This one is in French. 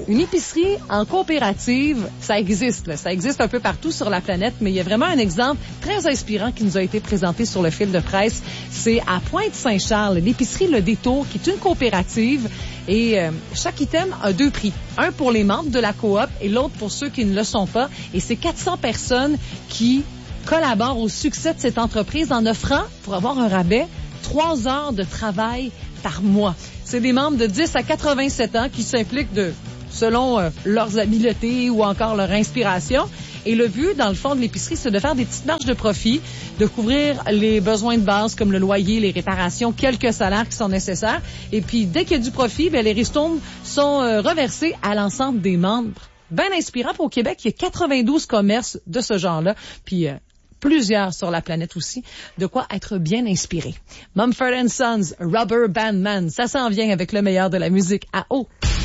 Une épicerie en coopérative, ça existe. Là. Ça existe un peu partout sur la planète, mais il y a vraiment un exemple très inspirant qui nous a été présenté sur le fil de presse. C'est à Pointe-Saint-Charles, l'épicerie Le Détour, qui est une coopérative. Et chaque item a 2 prix. Un pour les membres de la coop et l'autre pour ceux qui ne le sont pas. Et c'est 400 personnes qui collaborent au succès de cette entreprise en offrant, pour avoir un rabais, 3 heures de travail par mois. C'est des membres de 10 à 87 ans qui s'impliquent selon leurs habiletés ou encore leur inspiration. Et le but, dans le fond de l'épicerie, c'est de faire des petites marges de profit, de couvrir les besoins de base comme le loyer, les réparations, quelques salaires qui sont nécessaires. Et puis, dès qu'il y a du profit, les ristournes sont reversés à l'ensemble des membres. Bien inspirant. Pour au Québec, il y a 92 commerces de ce genre-là. Puis, plusieurs sur la planète aussi. De quoi être bien inspiré. Mumford & Sons, Rubber Band Man. Ça s'en vient avec le meilleur de la musique à eau.